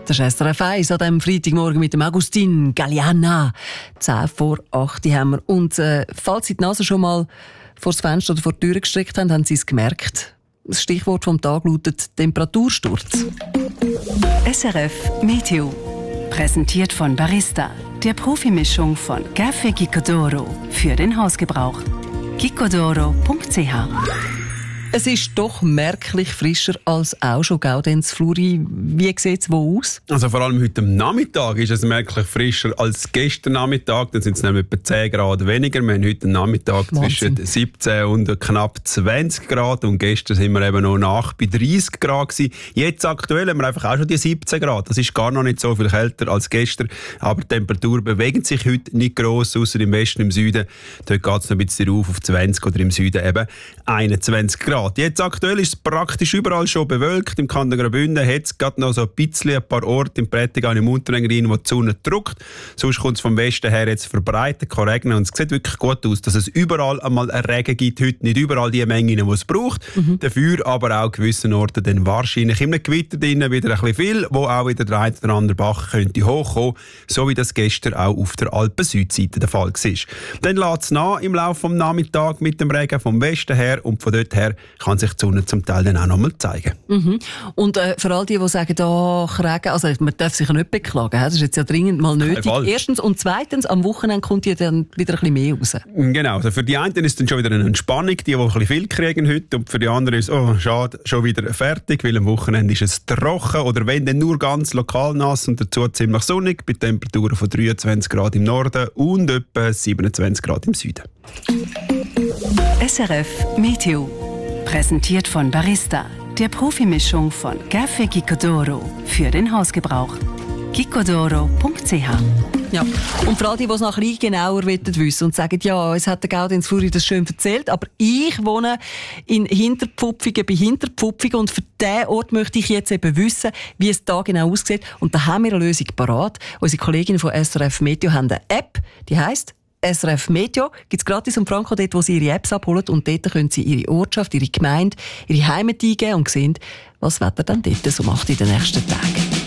Das ist SRF 1 an diesem Freitagmorgen mit dem Agustin Galliana. 10 vor 8 haben wir. Und falls Sie die Nase schon mal vor das Fenster oder vor die Tür gestreckt haben, haben Sie es gemerkt. Das Stichwort vom Tag lautet Temperatursturz. SRF Meteo. Präsentiert von Barista, der Profimischung von Café Gicodoro für den Hausgebrauch. gicodoro.ch. Es ist doch merklich frischer als auch schon, Gaudenz Fluri. Wie sieht es wo aus? Also vor allem heute am Nachmittag ist es merklich frischer als gestern Nachmittag. Dann sind es nämlich etwa 10 Grad weniger. Wir haben heute Nachmittag zwischen 17 und knapp 20 Grad. Und gestern sind wir eben noch nach bei 30 Grad gewesen. Jetzt aktuell haben wir einfach auch schon die 17 Grad. Das ist gar noch nicht so viel kälter als gestern. Aber die Temperatur bewegt sich heute nicht gross, außer im Westen, im Süden. Dort geht es noch ein bisschen rauf auf 20 oder im Süden eben 21 Grad. Jetzt aktuell ist es praktisch überall schon bewölkt. Im Kanton Graubünden hat es gerade noch so ein paar Orte im Prättigau, im Unterengadin, wo die Sonne drückt. Sonst kommt es vom Westen her jetzt verbreitet, kann regnen. Und es sieht wirklich gut aus, dass es überall einmal einen Regen gibt. Heute nicht überall die Menge, die es braucht. Dafür aber auch an gewissen Orten dann wahrscheinlich im Gewitter drinnen wieder ein bisschen viel, wo auch wieder der eine oder andere Bach könnte hochkommen, so wie das gestern auch auf der Alpen-Südseite der Fall war. Dann lässt es nach im Laufe des Nachmittags mit dem Regen vom Westen her und von dort her kann sich die Sonne zum Teil dann auch noch mal zeigen. Und für all die sagen, Regen, also man darf sich ja nicht beklagen, das ist jetzt ja dringend mal nötig. Erstens und zweitens, am Wochenende kommt ja dann wieder ein bisschen mehr raus. Genau, also für die einen ist dann schon wieder eine Entspannung, die ein bisschen viel kriegen heute, und für die anderen ist schade, schon wieder fertig, weil am Wochenende ist es trocken oder wenn dann nur ganz lokal nass und dazu ziemlich sonnig, bei Temperaturen von 23 Grad im Norden und etwa 27 Grad im Süden. SRF Meteo. Präsentiert von Barista, der Profimischung von Café Gicodoro für den Hausgebrauch. gicodoro.ch. Ja. Und für all die es noch ein bisschen genauer wissen und sagen, ja, es hat der Gaudenz Fluri das schön erzählt, aber ich wohne in Hinterpfupfigen bei Hinterpfupfigen und für diesen Ort möchte ich jetzt eben wissen, wie es da genau aussieht. Und da haben wir eine Lösung parat. Unsere Kolleginnen von SRF Meteo haben eine App, die heisst SRF Meteo, gibt es gratis um Franco dort, wo Sie Ihre Apps abholen, und dort können Sie Ihre Ortschaft, Ihre Gemeinde, Ihre Heimat eingeben und sehen, was das Wetter dann dort so macht in den nächsten Tagen.